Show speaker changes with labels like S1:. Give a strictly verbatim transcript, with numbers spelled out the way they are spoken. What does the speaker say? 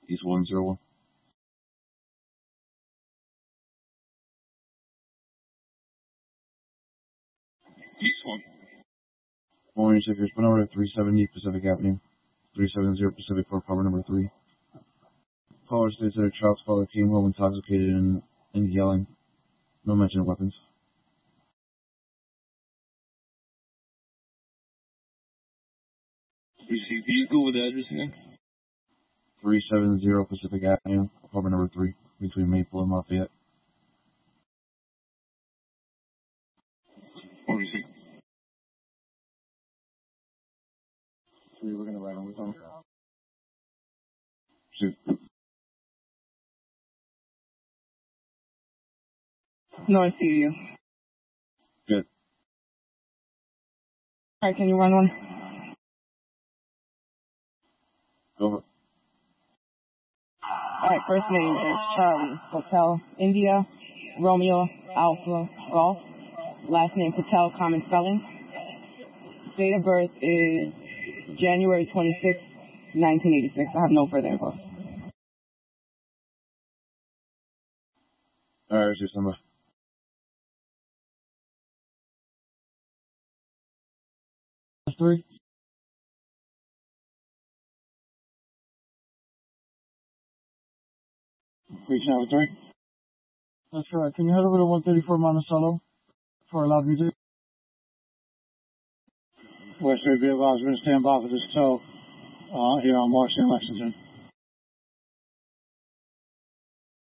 S1: East one zero one.
S2: East one.
S1: Morning Checkers, phone number three seventy Pacific Avenue. three seventy Pacific for cover number three. Caller states that a child's father came home intoxicated and, and yelling. No mention of weapons.
S2: Receive. Can you go with the address again?
S1: three seventy Pacific Avenue, apartment number three, between Maple and Lafayette.
S2: Or receive.
S1: Three, we're going to ride on with them.
S2: Shoot.
S3: No, I see you.
S1: Good.
S3: All right, can you run one?
S1: Go over.
S3: All right, first name is Charlie, Hotel, India, Romeo, Alpha, Golf. Last name Patel, common spelling. Date of birth is January twenty-sixth, nineteen eighty-six. I have no further info.
S1: All right, here's number. Three.
S4: Reaching out with three. That's correct. Can you head over to one thirty-four Monticello for a loud music? West Street vehicle has been stand by for this tow uh, here on Marcy and Lexington.